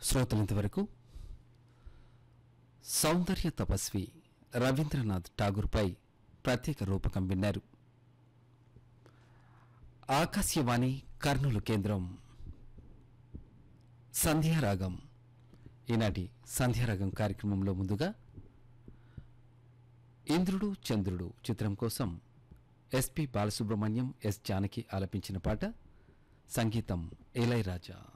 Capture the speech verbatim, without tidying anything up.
శ్రోతలంతవరకు సౌందర్య తపస్వి రవీంద్రనాథ్ ఠాగూర్పై ప్రత్యేక రూపకం విన్నారు. ఆకాశవాణి కర్నూలు కేంద్రం సంధ్యారాగం. ఈనాటి సంధ్యారాగం కార్యక్రమంలో ముందుగా ఇంద్రుడు చంద్రుడు చిత్రం కోసం ఎస్పి బాలసుబ్రహ్మణ్యం, ఎస్ జానకి ఆలపించిన పాట, సంగీతం ఇళయరాజా.